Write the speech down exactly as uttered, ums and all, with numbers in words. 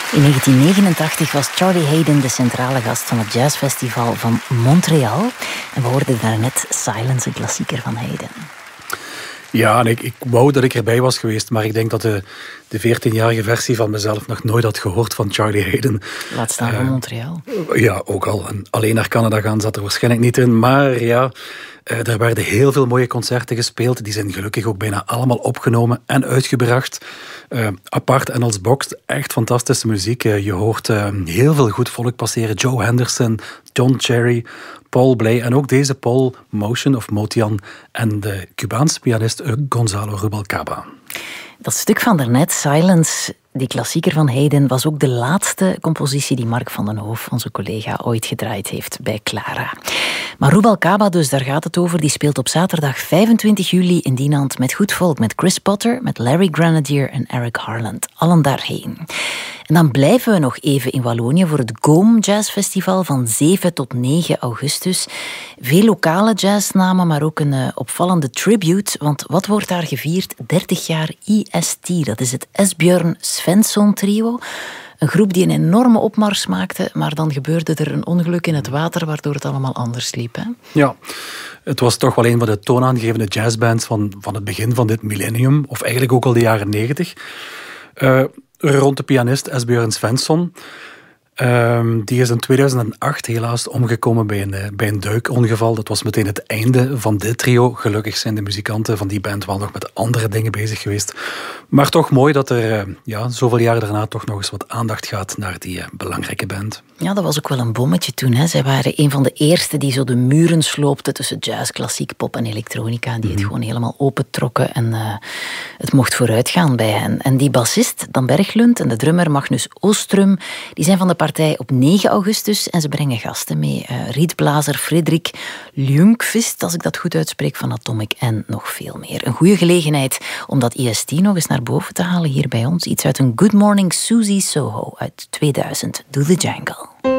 In negentien negenentachtig was Charlie Haydon de centrale gast van het jazzfestival van Montreal. En we hoorden daarnet Silence, een klassieker van Haydn. Ja, en ik, ik wou dat ik erbij was geweest, maar ik denk dat de, de veertienjarige versie van mezelf nog nooit had gehoord van Charlie Haydn. Laat staan van uh, Montreal. Ja, ook al. En alleen naar Canada gaan zat er waarschijnlijk niet in, maar ja... Uh, er werden heel veel mooie concerten gespeeld. Die zijn gelukkig ook bijna allemaal opgenomen en uitgebracht. Uh, apart en als box. Echt fantastische muziek. Uh, je hoort uh, heel veel goed volk passeren. Joe Henderson, John Cherry, Paul Bley en ook deze Paul Motion of Motian en de Cubaanse pianist uh, Gonzalo Rubalcaba. Dat stuk van daarnet, Silence, die klassieker van Haydn, was ook de laatste compositie die Mark van den Hoof, onze collega, ooit gedraaid heeft bij Clara. Maar Rubalcaba, dus daar gaat het over, die speelt op zaterdag vijfentwintig juli in Dinant met goed volk, met Chris Potter, met Larry Grenadier en Eric Harland. Allen daarheen. En dan blijven we nog even in Wallonië voor het Goom Jazz Festival van zeven tot negen augustus. Veel lokale jazznamen, maar ook een uh, opvallende tribute. Want wat wordt daar gevierd? dertig jaar I S T, dat is het Esbjörn Svensson trio. Een groep die een enorme opmars maakte, maar dan gebeurde er een ongeluk in het water, waardoor het allemaal anders liep. Hè? Ja, het was toch wel een van de toonaangevende jazzbands van, van het begin van dit millennium, of eigenlijk ook al de jaren negentig. Uh, rond de pianist Esbjörn Svensson. Um, die is in tweeduizend acht helaas omgekomen bij een, bij een duikongeval. Dat was meteen het einde van dit trio. Gelukkig zijn de muzikanten van die band wel nog met andere dingen bezig geweest. Maar toch mooi dat er uh, ja, zoveel jaren daarna toch nog eens wat aandacht gaat naar die uh, belangrijke band. Ja, dat was ook wel een bommetje toen. Hè. Zij waren een van de eerste die zo de muren sloopten tussen jazz, klassiek, pop en elektronica. Die mm-hmm. het gewoon helemaal opentrokken en uh, het mocht vooruitgaan bij hen. En die bassist, Dan Berglund, en de drummer Magnus Oostrum, die zijn van de partij op negen augustus en ze brengen gasten mee. Uh, rietblazer Frederik Ljungqvist, als ik dat goed uitspreek, van Atomic en nog veel meer. Een goede gelegenheid om dat I S T nog eens naar boven te halen hier bij ons. Iets uit een Good Morning Susie Soho uit tweeduizend. Do the Jangle.